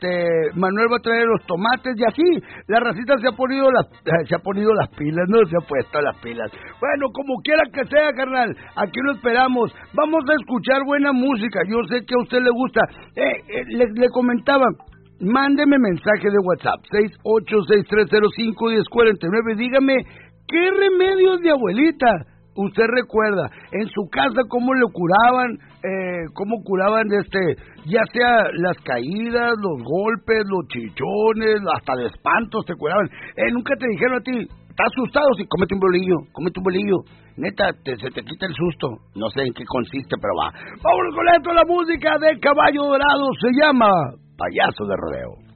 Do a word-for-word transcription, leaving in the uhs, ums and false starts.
este, Manuel va a traer los tomates y así, la racita se ha ponido las, se ha ponido las pilas, no se ha puesto las pilas. Bueno, como quiera que sea, carnal, aquí lo esperamos. Vamos a escuchar buena música, yo sé que a usted le gusta. Eh, eh, le, le comentaba, mándeme mensaje de WhatsApp, seis ocho seis tres cero cinco uno cero cuatro nueve, dígame, ¿qué remedios de abuelita usted recuerda? En su casa, ¿cómo le curaban? Eh, ¿Cómo curaban de este, ya sea las caídas, los golpes, los chichones, hasta de espantos te curaban? Eh, nunca te dijeron a ti, ¿estás asustado? Sí, cómete un bolillo, cómete un bolillo. Neta, te, se te quita el susto. No sé en qué consiste, pero va. Vámonos con esto, la música de Caballo Dorado se llama Payaso de Rodeo.